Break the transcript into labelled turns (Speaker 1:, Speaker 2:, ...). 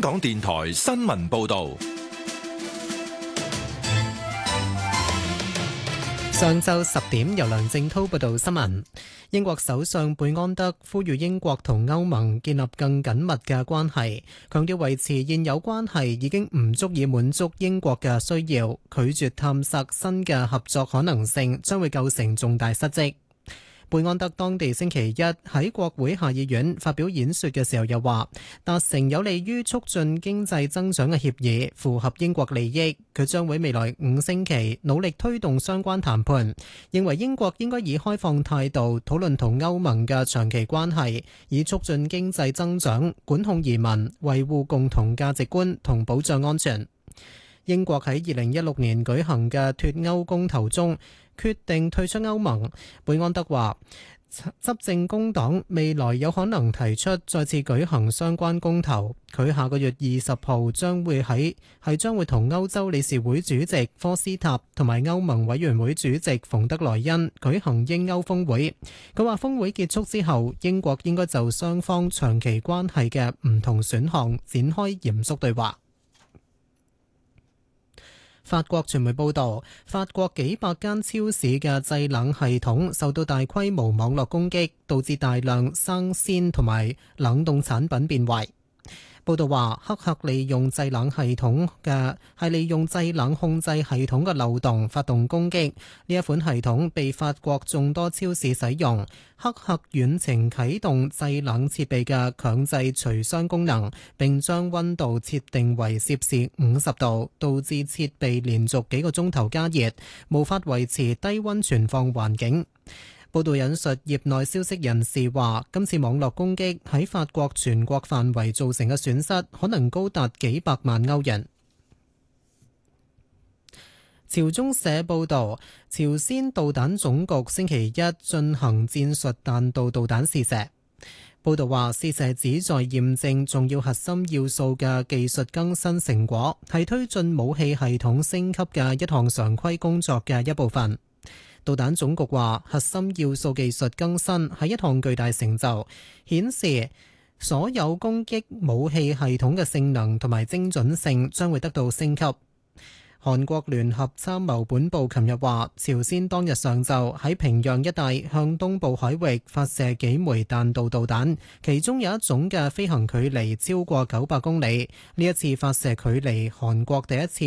Speaker 1: 港電台新聞報道。
Speaker 2: 上晝10點，由梁正濤報道新聞。英國首相貝安德呼籲英國同歐盟建立更緊密嘅關係，強調維持現有關係已經唔足以滿足英國嘅需要，拒絕探索新嘅合作可能性將會構成重大失職。貝安德當地星期一喺國會下議院發表演說嘅時候又話，達成有利於促進經濟增長嘅協議符合英國利益，佢將會未來5星期努力推動相關談判，認為英國應該以開放態度討論同歐盟嘅長期關係，以促進經濟增長、管控移民、維護共同價值觀同保障安全。英國喺2016年舉行嘅脫歐公投中決定退出歐盟。貝安德話，執政工黨未來有可能提出再次舉行相關公投。佢下個月20號將會同歐洲理事會主席科斯塔同埋歐盟委員會主席馮德萊恩舉行英歐峰會。佢話峰會結束之後，英國應該就雙方長期關係嘅唔同選項展開嚴肅對話。法國傳媒報導，法國幾百間超市嘅製冷系統受到大規模網絡攻擊，導致大量生鮮同埋冷凍產品變壞。報道話，黑客利用製冷控制系統嘅漏洞發動攻擊。呢一款系統被法國眾多超市使用。黑客遠程啟動製冷設備嘅強制除霜功能，並將溫度設定為攝氏50度，導致設備連續幾個鐘頭加熱，無法維持低溫存放環境。報道引述業內消息人士話，今次網絡攻擊喺法國全國範圍造成嘅損失可能高達幾百萬歐元。朝中社報導，朝鮮導彈總局星期一進行戰術彈道導彈試射。報導話，試射旨在驗證重要核心要素嘅技術更新成果，係推進武器系統升級嘅一項常規工作嘅一部分。導彈總局話，核心要素技術更新係一項巨大成就，顯示所有攻擊武器系統嘅性能同埋精準性將會得到升級。韓國聯合參謀本部琴日話，朝鮮當日上晝喺平壤一帶向東部海域發射幾枚彈道導彈，其中有一種嘅飛行距離超過900公里。呢一次發射距離韓國第一次